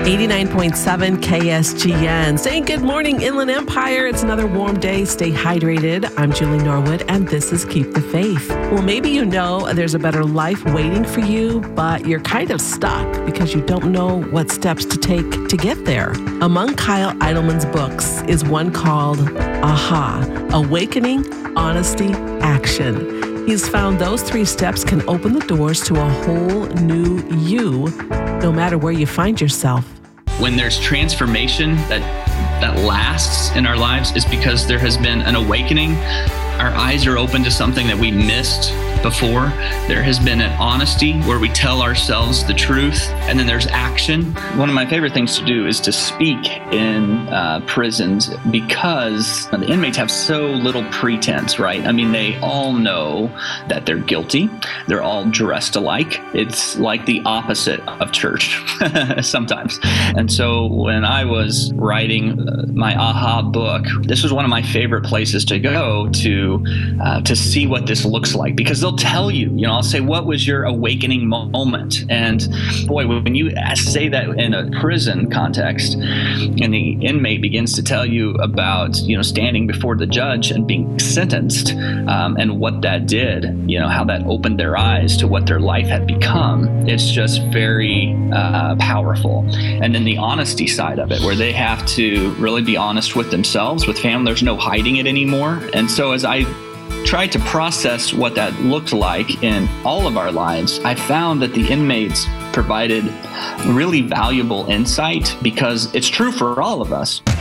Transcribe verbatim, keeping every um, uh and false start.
eighty-nine point seven K S G N. Saying good morning, Inland Empire. It's another warm day. Stay hydrated. I'm Julie Norwood, and this is Keep the Faith. Well, maybe you know there's a better life waiting for you, but you're kind of stuck because you don't know what steps to take to get there. Among Kyle Idleman's books is one called Aha, Awakening, Honesty, Action. He's found those three steps can open the doors to a whole new you, no matter where you find yourself. When there's transformation that that lasts in our lives is because there has been an awakening. Our eyes are open to something that we missed before. There has been an honesty where we tell ourselves the truth, and then there's action. One of my favorite things to do is to speak in uh, prisons because the inmates have so little pretense, right? I mean, they all know that they're guilty. They're all dressed alike. It's like the opposite of church sometimes. And so when I was writing my Aha book, this was one of my favorite places to go to uh, to see what this looks like, because they'll tell you, you know, I'll say, what was your awakening moment? And boy, when you say that in a prison context and the inmate begins to tell you about, you know, standing before the judge and being sentenced um, and what that did, you know, how that opened their eyes to what their life had become, it's just very uh, powerful. And then the honesty side of it, where they have to really be honest with themselves, with family, there's no hiding it anymore. And so as I tried to process what that looked like in all of our lives, I found that the inmates provided really valuable insight, because it's true for all of us.